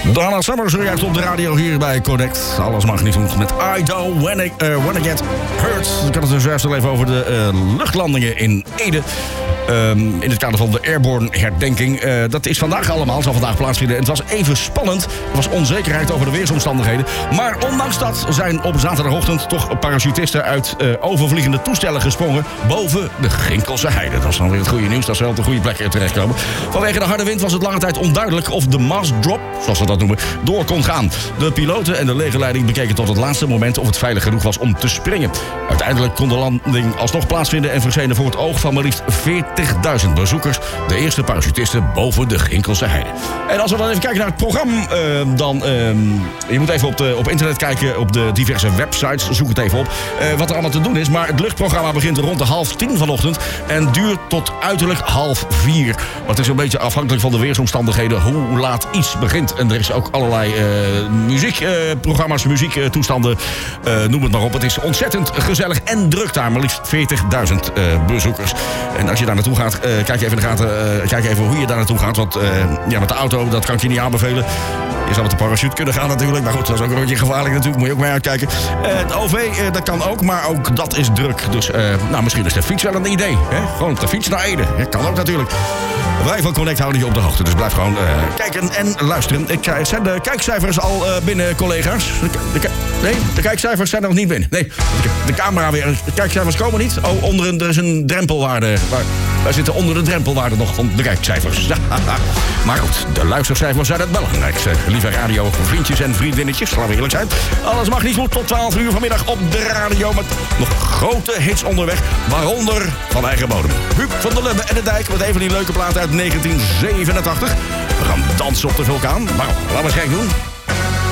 Donna Summer zojuist op de radio hier bij Connect. Alles mag niet goed met I Don't Wanna Get Hurt. Ik had het dus juist al even over de luchtlandingen in Ede. In het kader van de Airborne herdenking. Dat is vandaag allemaal, zal vandaag plaatsvinden. En het was even spannend. Er was onzekerheid over de weersomstandigheden. Maar ondanks dat zijn op zaterdagochtend toch parachutisten uit overvliegende toestellen gesprongen boven de Ginkelse Heide. Dat is dan weer het goede nieuws, dat ze wel op de goede plek terechtkomen. Vanwege de harde wind was het lange tijd onduidelijk of de mast drop, zoals we dat noemen, door kon gaan. De piloten en de legerleiding bekeken tot het laatste moment of het veilig genoeg was om te springen. Uiteindelijk kon de landing alsnog plaatsvinden en verschenen voor het oog van maar liefst 40.000 bezoekers. De eerste parachutisten boven de Ginkelse Heide. En als we dan even kijken naar het programma, je moet even op internet kijken, op de diverse websites, zoek het even op, wat er allemaal te doen is. Maar het luchtprogramma begint rond de 9:30 vanochtend en duurt tot uiterlijk 3:30. Maar het is een beetje afhankelijk van de weersomstandigheden hoe laat iets begint. En er is ook allerlei muziekprogramma's, muziektoestanden, noem het maar op. Het is ontzettend gezellig en druk daar, maar liefst 40.000 bezoekers. En als je daar naartoe gaat, kijk even in de gaten, kijk even hoe je daar naartoe gaat. Want met de auto, dat kan ik je niet aanbevelen. Je zou met de parachute kunnen gaan natuurlijk. Maar goed, dat is ook een beetje gevaarlijk natuurlijk. Moet je ook mee uitkijken. Het OV, dat kan ook, maar ook dat is druk. Dus misschien is de fiets wel een idee. Hè? Gewoon op de fiets naar Ede. Kan ook natuurlijk. Wij van Connect houden je op de hoogte. Dus blijf gewoon kijken en luisteren. Zijn de kijkcijfers al binnen, collega's? Nee, de kijkcijfers zijn nog niet binnen. Nee, de camera weer. De kijkcijfers komen niet. Oh, er is een drempelwaarde. Wij zitten onder de drempelwaarde nog van de kijkcijfers. Maar goed, de luistercijfers zijn het belangrijkste. Lieve radio, vriendjes en vriendinnetjes, laten we eerlijk zijn. Alles mag niet goed tot 12 uur vanmiddag op de radio. Met nog grote hits onderweg, waaronder van eigen bodem. Huub van der Lubbe en de Dijk met een van die leuke platen uit 1987. We gaan dansen op de vulkaan. Maar laten we eens gek doen.